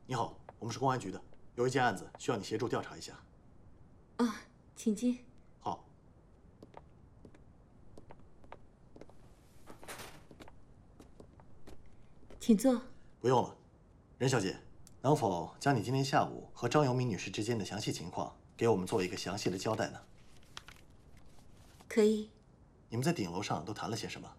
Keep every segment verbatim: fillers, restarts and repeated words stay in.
你好，我们是公安局的，有一件案子需要你协助调查一下。 啊，请进。 好。 请坐。 不用了，任小姐，能否将你今天下午和张永敏女士之间的详细情况给我们做一个详细的交代呢？ 可以。 你们在顶楼上都谈了些什么？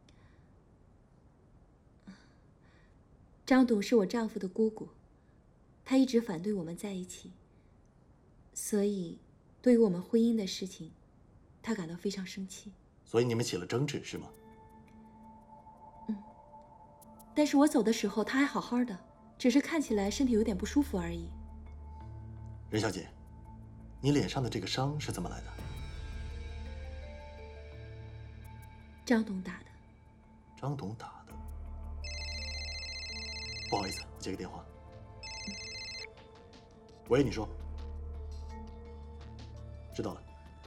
张董是我丈夫的姑姑，她一直反对我们在一起，所以对于我们婚姻的事情，她感到非常生气。 所以你们起了争执是吗？ 嗯。但是我走的时候她还好好的，只是看起来身体有点不舒服而已。 任小姐，你脸上的这个伤是怎么来的？ 张董打的。 张董打的。不好意思，我接个电话。喂，你说。知道了。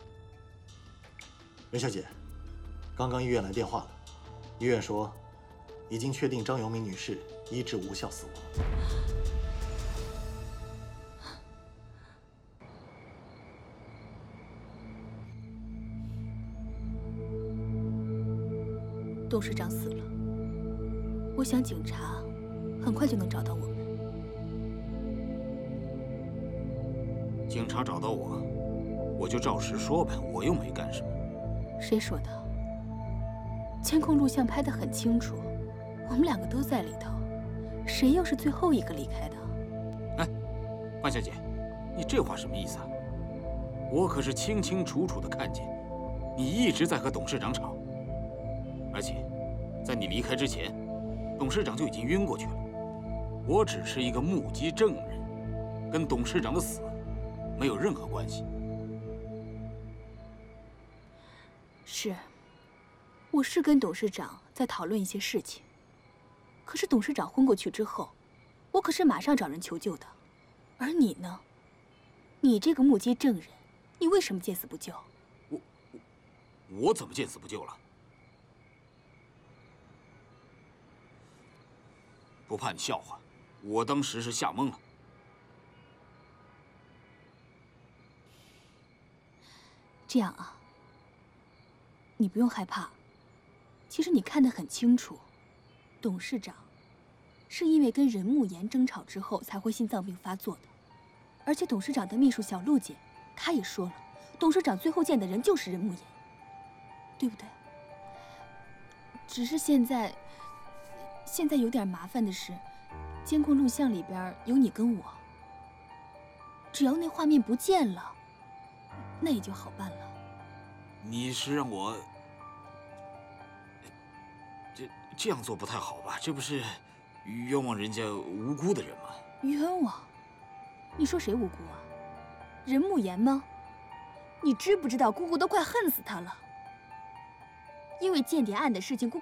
任小姐，刚刚医院来电话了，医院说已经确定张永敏女士医治无效死亡。 董事长死了，我想警察很快就能找到我们。 警察找到我，我就照实说呗，我又没干什么。 谁说的？监控录像拍得很清楚，我们两个都在里头，谁又是最后一个离开的？ 哎，范小姐，你这话什么意思啊？我可是清清楚楚的看见，你一直在和董事长吵。而且，在你离开之前，董事长就已经晕过去了。我只是一个目击证人，跟董事长的死没有任何关系。 是，我是跟董事长在讨论一些事情。可是董事长昏过去之后，我可是马上找人求救的。而你呢？你这个目击证人，你为什么见死不救？ 我我怎么见死不救了？不怕你笑话，我当时是吓懵了。 这样啊，你不用害怕。其实你看得很清楚，董事长是因为跟任慕言争吵之后才会心脏病发作的。而且董事长的秘书小陆姐，她也说了，董事长最后见的人就是任慕言，对不对？只是现在。现在有点麻烦的是，监控录像里边有你跟我。只要那画面不见了，那也就好办了。 你是让我这这样做不太好吧？这不是冤枉人家无辜的人吗？ 冤枉？你说谁无辜啊？任慕言吗？你知不知道姑姑都快恨死他了？因为间谍案的事情，姑姑。